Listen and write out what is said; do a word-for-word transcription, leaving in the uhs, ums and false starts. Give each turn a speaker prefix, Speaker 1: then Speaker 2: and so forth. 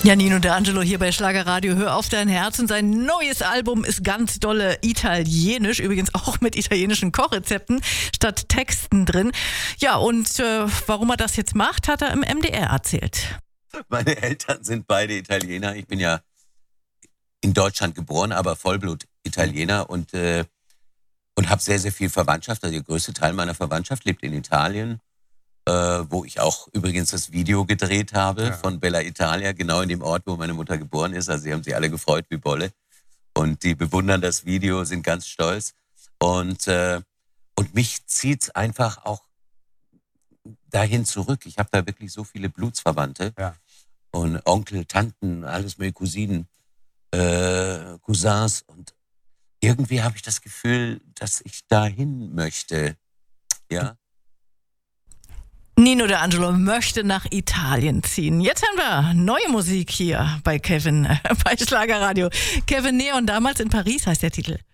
Speaker 1: Ja, Nino D'Angelo hier bei Schlagerradio. Hör auf dein Herz. Und sein neues Album ist ganz dolle italienisch. Übrigens auch mit italienischen Kochrezepten statt Texten drin. Ja, und äh, warum er das jetzt macht, hat er im M D R erzählt.
Speaker 2: Meine Eltern sind beide Italiener. Ich bin ja in Deutschland geboren, aber Vollblut-Italiener und, äh, und habe sehr, sehr viel Verwandtschaft. Also der größte Teil meiner Verwandtschaft lebt in Italien. Äh, wo ich auch übrigens das Video gedreht habe ja. von Bella Italia, genau in dem Ort, wo meine Mutter geboren ist. Also sie haben sich alle gefreut wie Bolle. Und die bewundern das Video, sind ganz stolz. Und, äh, und mich zieht's einfach auch dahin zurück. Ich habe da wirklich so viele Blutsverwandte. Ja. Und Onkel, Tanten, alles mögliche, Cousinen, äh, Cousins. Und irgendwie habe ich das Gefühl, dass ich dahin möchte. Ja.
Speaker 1: Nino D'Angelo möchte nach Italien ziehen. Jetzt haben wir neue Musik hier bei Kevin, bei Schlagerradio. Kevin Neon, damals in Paris heißt der Titel.